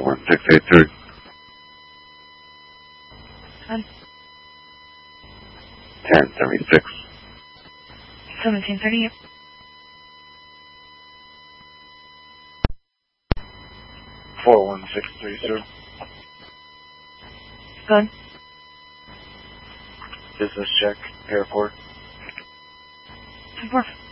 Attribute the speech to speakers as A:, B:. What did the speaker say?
A: 41683.
B: Time.
A: 1076.
B: 1730.
C: Yep. 41630.
B: Good.
C: Business check, airport.
B: Perfect.